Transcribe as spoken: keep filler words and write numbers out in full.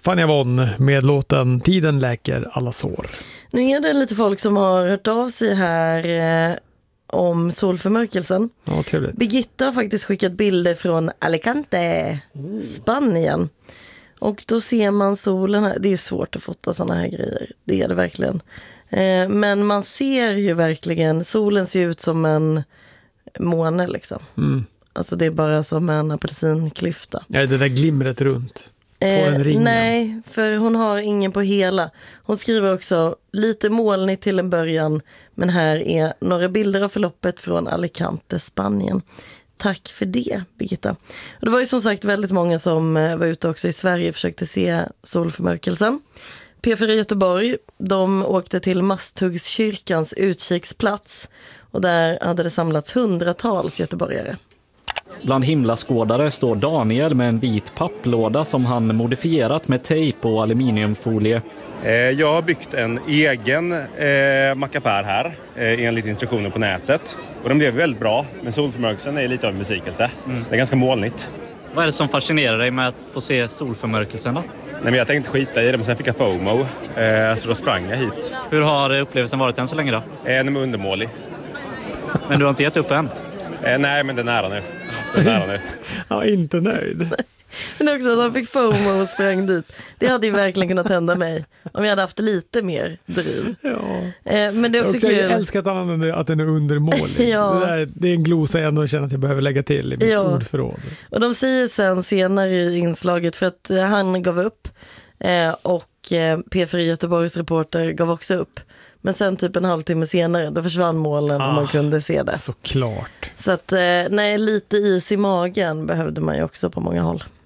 Fania Von med låten Tiden läker alla sår. Nu är det lite folk som har hört av sig här eh, om solförmörkelsen. Ja, trevligt. Birgitta har faktiskt skickat bilder från Alicante, oh. Spanien. Och då ser man solen här. Det är ju svårt att fota sådana här grejer. Det är det verkligen. Eh, men man ser ju verkligen, solen ser ut som en måne liksom. Mm. Alltså det är bara som en apelsinklyfta. Ja, det där glimret runt. Eh, nej, för hon har ingen på hela. Hon skriver också lite molnigt till en början, men här är några bilder av förloppet från Alicante, Spanien. Tack för det, Birgitta. Och det var ju som sagt väldigt många som var ute också i Sverige och försökte se solförmörkelsen. P fyra Göteborg, de åkte till Masthuggskyrkans utkiksplats och där hade det samlats hundratals göteborgare. Bland himlaskådare står Daniel med en vit papplåda som han modifierat med tejp och aluminiumfolie. Jag har byggt en egen eh, mackapär här eh, enligt instruktioner på nätet. Och de blev väldigt bra, men solförmörkelsen är lite av en besvikelse. Mm. Det är ganska molnigt. Vad är det som fascinerar dig med att få se solförmörkelsen då? Nej, men jag tänkte skita i det, men sen fick jag FOMO. Eh, så då sprang jag hit. Hur har upplevelsen varit än så länge då? Eh, den är undermålig. Men du har inte gett upp än? Eh, nej, men den är nära nu. Den är nära nu. Ja, inte nöjd. Men också att han fick FOMO och sprang dit. Det hade ju verkligen kunnat hända mig om jag hade haft lite mer driv. Ja. Eh, men det är också, också kul. Jag älskar att han använder att den är undermålig. Ja. Det, där, det är en glosa jag ändå känner att jag behöver lägga till i mitt ja. ordförråd. Och de säger sen senare i inslaget, för att han gav upp eh, och eh, P fyra Göteborgs reporter gav också upp. Men sen typ en halvtimme senare, då försvann målen ah, och man kunde se det. Såklart. Så att, nej, lite is i magen behövde man ju också på många håll.